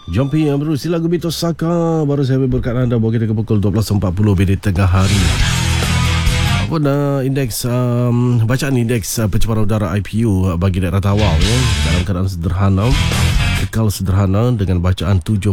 Jompi yang baru sila Gubito Saka. Baru saya berkat anda bawa kita ke pukul 12.40 BD tengah hari. Apa indeks bacaan indeks pencemaran udara IPU bagi daerah Tawau dalam keadaan sederhana, kekal sederhana dengan bacaan 74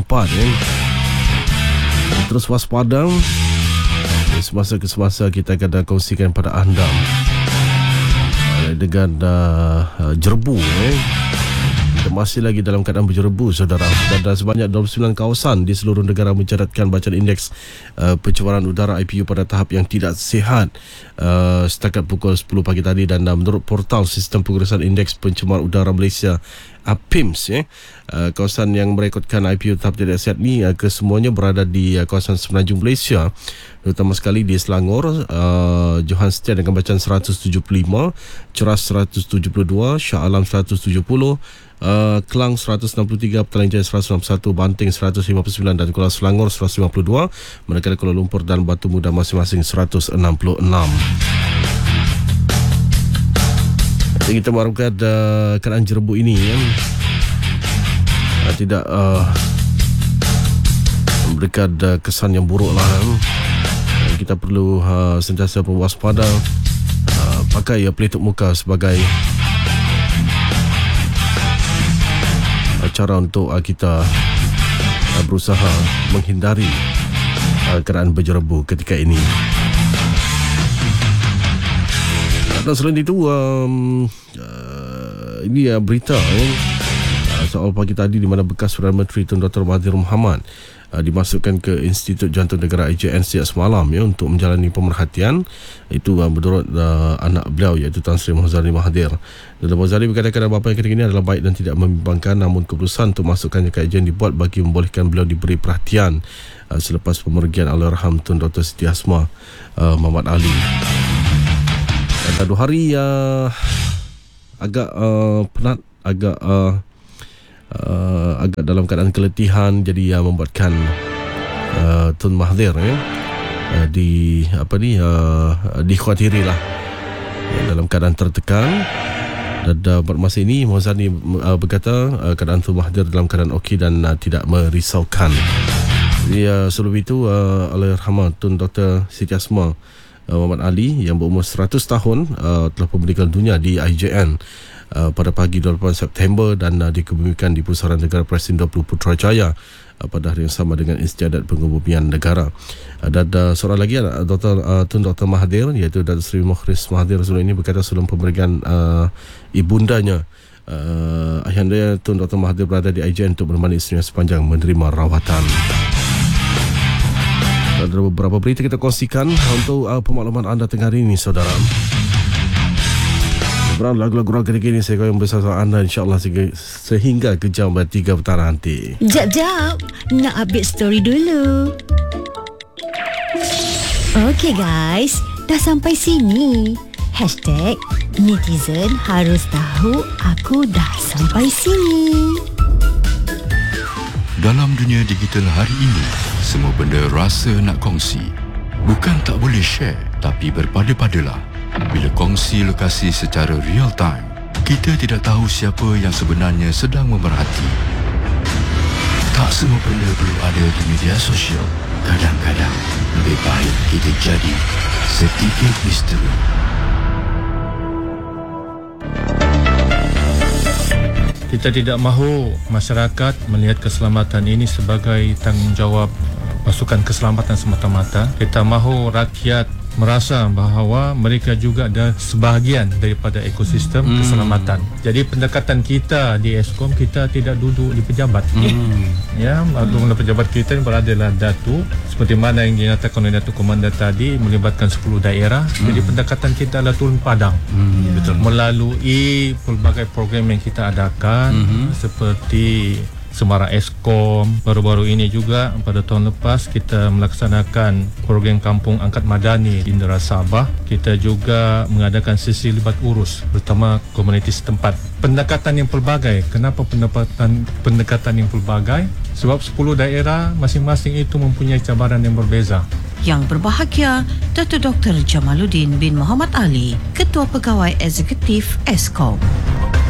Terus waspada. Semasa ke semasa kita akan kongsikan pada anda dengan jerbu kita masih lagi dalam keadaan berjerbu, saudara. Dan sebanyak 29 kawasan di seluruh negara mencatatkan bacaan indeks pencemaran udara IPU pada tahap yang tidak sihat setakat pukul 10 pagi tadi. Dan menurut portal Sistem Pengurusan Indeks Pencemaran Udara Malaysia PIMS, kawasan yang merekodkan IPU tahap tidak sihat ni kesemuanya berada di kawasan semenanjung Malaysia, terutama sekali di Selangor, Johannesburg dengan bacaan 175, Ceras 172, Shah Alam 170, Kelang 163, Petaling Jaya 161, Banting 159 dan Kuala Selangor 152, manakala Kuala Lumpur dan Batu Muda masing-masing 166. Jadi kita mengharapkan keadaan jerbu ini tidak memberikan kesan yang buruk lah. Kita perlu sentiasa berwaspada, pakai pelitup muka sebagai cara untuk kita berusaha menghindari keadaan berjerbu ketika ini. Dan selain itu ini berita soal pagi tadi di mana bekas Perdana Menteri Tun Dr. Mahathir Mohamad dimasukkan ke Institut Jantung Negara IJN sejak semalam untuk menjalani pemerhatian. Itu menurut anak beliau iaitu Tan Sri Mozali Mahathir. Dr. Mozali berkatakan apa yang ketika ini adalah baik dan tidak membimbangkan, namun keputusan untuk masukkannya ke IJN dibuat bagi membolehkan beliau diberi perhatian selepas pemergian Allahyarham Tun Dr. Siti Hasmah Muhammad Ali. 2 hari agak penat, agak dalam keadaan keletihan, jadi membuatkan Tun Mahathir dikhawatirilah dalam keadaan tertekan. Dan pada masa ini Mozani berkata keadaan Tun Mahathir dalam keadaan okey dan tidak merisaukan. Jadi sebelum itu Allahyarham Tun Dr. Siti Hasmah Muhammad Ali yang berumur 100 tahun telah meninggal dunia di IJN pada pagi 28 September dan dikebumikan di Pusaran Negara Presiden 20 Putrajaya pada hari yang sama dengan Istiadat Pengebumian Negara. Dan seorang lagi Tun Dr. Mahathir iaitu Datuk Seri Mukhris Mahathir sebelum ini berkata sebelum pemeriksaan ibundanya ayahanda Tun Dr. Mahathir berada di IJN untuk menemani isterinya sepanjang menerima rawatan. Ada beberapa berita kita kongsikan untuk pemakluman anda tengah hari ini, saudara. Beberapa lagu-lagu rock ketika ini saya kau yang bersama anda insyaAllah sehingga ke jam 3 petang nanti. Jap, nak update story dulu. Okay guys, dah sampai sini. #netizen harus tahu aku dah sampai sini. Dalam dunia digital hari ini, semua benda rasa nak kongsi. Bukan tak boleh share, tapi berpada-padalah. Bila kongsi lokasi secara real time, kita tidak tahu siapa yang sebenarnya sedang memerhati. Tak semua benda perlu ada di media sosial. Kadang-kadang, lebih baik kita jadi sedikit misteri. Kita tidak mahu masyarakat melihat keselamatan ini sebagai tanggungjawab pasukan keselamatan semata-mata. Kita mahu rakyat merasa bahawa mereka juga ada sebahagian daripada ekosistem keselamatan. Jadi pendekatan kita di Eskom, kita tidak duduk di pejabat. Pejabat kita berada dalam Datuk, seperti mana yang dinyatakan oleh Datuk Komandan tadi, melibatkan 10 daerah. Jadi pendekatan kita adalah turun padang. Betul. Melalui pelbagai program yang kita adakan, seperti Semara Eskom. Baru-baru ini juga pada tahun lepas kita melaksanakan program Kampung Angkat Madani di Indera Sabah. Kita juga mengadakan sesi libat urus bersama komuniti setempat. Pendekatan yang pelbagai. Kenapa pendekatan yang pelbagai? Sebab 10 daerah masing-masing itu mempunyai cabaran yang berbeza. Yang berbahagia, Datuk Dr. Jamaluddin bin Muhammad Ali, Ketua Pegawai Eksekutif Eskom.